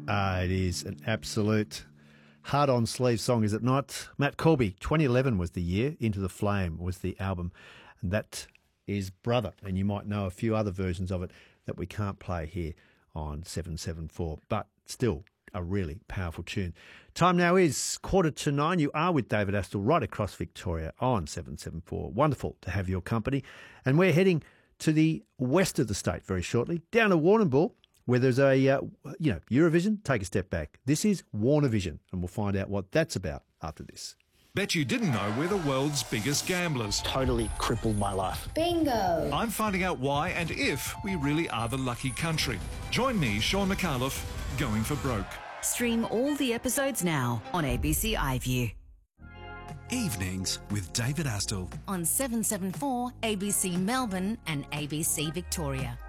It is an absolute hard-on-sleeve song, is it not? Matt Corby, 2011 was the year. Into the Flame was the album. And that is Brother. And you might know a few other versions of it that we can't play here on 774. But still, a really powerful tune. Time now is 9:15. You are with David Astle right across Victoria on 774. Wonderful to have your company. And we're heading to the west of the state very shortly, down to Warrnambool, where there's a, Eurovision. Take a step back. This is Warnervision, and we'll find out what that's about after this. Bet you didn't know we're the world's biggest gamblers. Totally crippled my life. Bingo! I'm finding out why and if we really are the lucky country. Join me, Sean McAuliffe, going for broke. Stream all the episodes now on ABC iView. Evenings with David Astle On 774 ABC Melbourne and ABC Victoria.